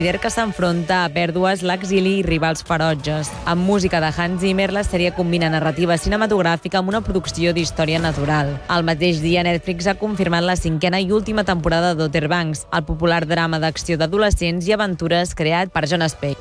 líder que s'enfronta a pèrdues, l'exili i rivals ferotges. Amb música de Hans Zimmer, la sèrie combina narrativa cinematogràfica amb una producció d'història natural. El mateix dia, Netflix ha confirmat la 5a i última temporada d'Outer Banks, el popular drama d'acció d'adolescents i aventures creat per Jon Spaihts.